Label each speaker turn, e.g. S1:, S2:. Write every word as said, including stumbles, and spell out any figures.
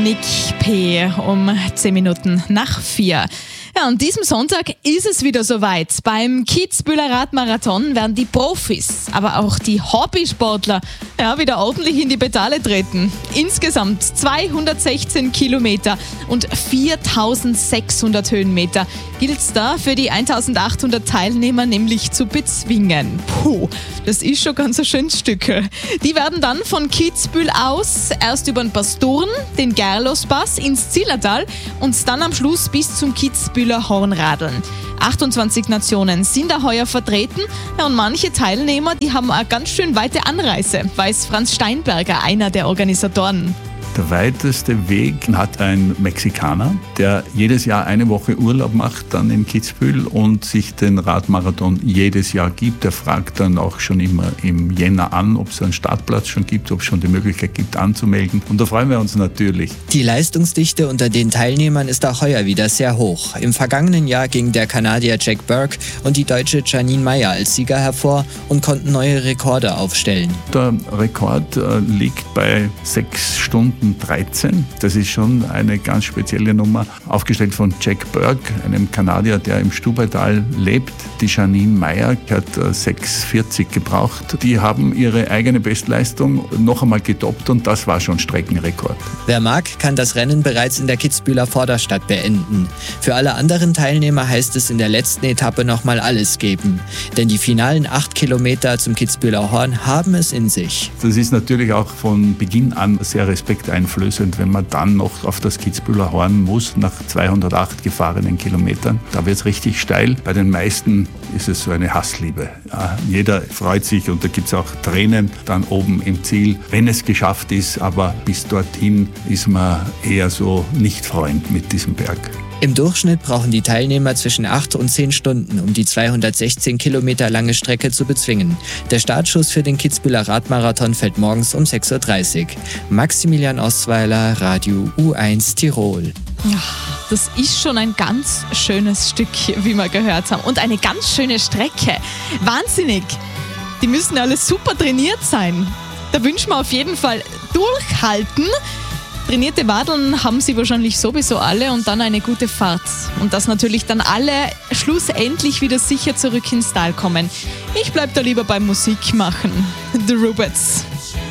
S1: Nick P. um zehn Minuten nach vier. Ja, und diesem Sonntag ist es wieder soweit. Beim Kitzbüheler Radmarathon werden die Profis, aber auch die Hobbysportler ja, wieder ordentlich in die Pedale treten. Insgesamt zweihundertsechzehn Kilometer und viertausendsechshundert Höhenmeter gilt es da für die eintausendachthundert Teilnehmer nämlich zu bezwingen. Puh, das ist schon ganz ein schönes Stück. Die werden dann von Kitzbühel aus erst über den Pastoren, den Gerlospass ins Zillertal und dann am Schluss bis zum Kitzbüheler Horn radeln. achtundzwanzig Nationen sind da heuer vertreten ja, und manche Teilnehmer, die haben eine ganz schön weite Anreise, weiß Franz Steinberger, einer der Organisatoren.
S2: Der weiteste Weg hat ein Mexikaner, der jedes Jahr eine Woche Urlaub macht, dann in Kitzbühel und sich den Radmarathon jedes Jahr gibt. Er fragt dann auch schon immer im Jänner an, ob es einen Startplatz schon gibt, ob es schon die Möglichkeit gibt anzumelden. Und da freuen wir uns natürlich.
S3: Die Leistungsdichte unter den Teilnehmern ist auch heuer wieder sehr hoch. Im vergangenen Jahr gingen der Kanadier Jack Burke und die Deutsche Janine Meyer als Sieger hervor und konnten neue Rekorde aufstellen.
S2: Der Rekord äh, liegt bei sechs Stunden dreizehn. Das ist schon eine ganz spezielle Nummer. Aufgestellt von Jack Burke, einem Kanadier, der im Stubaital lebt. Die Janine Meyer hat sechs vierzig gebraucht. Die haben ihre eigene Bestleistung noch einmal getoppt und das war schon Streckenrekord.
S3: Wer mag, kann das Rennen bereits in der Kitzbüheler Vorderstadt beenden. Für alle anderen Teilnehmer heißt es in der letzten Etappe nochmal alles geben. Denn die finalen acht Kilometer zum Kitzbüheler Horn haben es in sich.
S2: Das ist natürlich auch von Beginn an sehr respekteinflößend, wenn man dann noch auf das Kitzbüheler Horn muss, nach zweihundertacht gefahrenen Kilometern. Da wird es richtig steil. Bei den meisten ist es so eine Hassliebe. Ja, jeder freut sich und da gibt es auch Tränen dann oben im Ziel, wenn es geschafft ist. Aber bis dorthin ist man eher so nicht Freund mit diesem Berg.
S3: Im Durchschnitt brauchen die Teilnehmer zwischen acht und zehn Stunden, um die zweihundertsechzehn Kilometer lange Strecke zu bezwingen. Der Startschuss für den Kitzbüheler Radmarathon fällt morgens um sechs Uhr dreißig. Maximilian Ostweiler, Radio U eins Tirol.
S1: Ja, das ist schon ein ganz schönes Stück, wie wir gehört haben. Und eine ganz schöne Strecke. Wahnsinnig. Die müssen alle super trainiert sein. Da wünschen wir auf jeden Fall durchhalten. Trainierte Wadeln haben sie wahrscheinlich sowieso alle und dann eine gute Fahrt. Und dass natürlich dann alle schlussendlich wieder sicher zurück ins Tal kommen. Ich bleib da lieber beim Musik machen. The Rubettes.